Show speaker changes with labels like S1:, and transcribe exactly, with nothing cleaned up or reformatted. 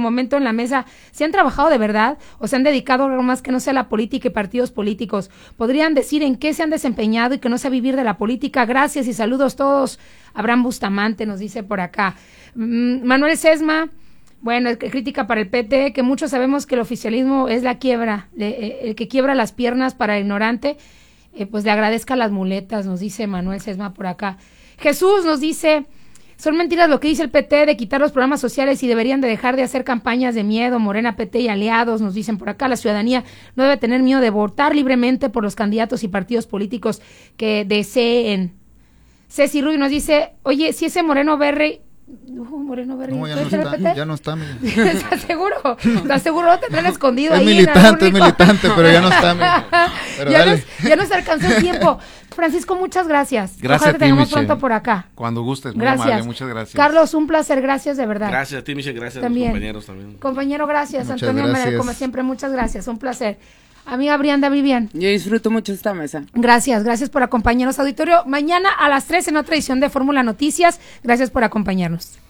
S1: momento en la mesa, ¿se han trabajado de verdad o se han dedicado a algo más que no sea la política y partidos políticos? ¿Podrían decir en qué se han desempeñado y que no sea vivir de la política? Gracias y saludos todos. Abraham Bustamante nos dice por acá. Mm, Manuel Sesma, bueno, crítica para el P T, que muchos sabemos que el oficialismo es la quiebra, le, eh, el que quiebra las piernas para el ignorante, eh, pues le agradezca las muletas, nos dice Manuel Sesma por acá. Jesús nos dice, son mentiras lo que dice el P T de quitar los programas sociales y deberían de dejar de hacer campañas de miedo, Morena, P T y aliados, nos dicen por acá, la ciudadanía no debe tener miedo de votar libremente por los candidatos y partidos políticos que deseen. Ceci Rubio nos dice, oye, si ese Moreno Berry, Uh, Moreno Berry.
S2: No, ya no está, ya no está.
S1: ¿Estás seguro? ¿Estás seguro? Lo tendrán escondido
S2: es
S1: ahí.
S2: Militante, es militante, pero ya no está. Pero
S1: ya, nos, ya nos alcanzó el tiempo. Francisco, muchas gracias.
S3: Gracias
S1: Ojalá
S3: a
S1: te
S3: ti,
S1: tengamos
S3: Michelle.
S1: pronto por acá.
S3: Cuando gustes, muy
S1: Gracias.
S3: amable, muchas gracias.
S1: Carlos, un placer, gracias de verdad.
S4: Gracias a ti, Michelle, gracias
S1: también.
S4: a los compañeros también.
S1: Compañero, gracias.
S2: Muchas
S1: Antonio
S2: gracias.
S1: Mera, como siempre, muchas gracias. Un placer. Amiga Brianda Vivian.
S5: Yo disfruto mucho esta mesa.
S1: Gracias, gracias por acompañarnos, auditorio. Mañana a las tres en otra edición de Fórmula Noticias. Gracias por acompañarnos.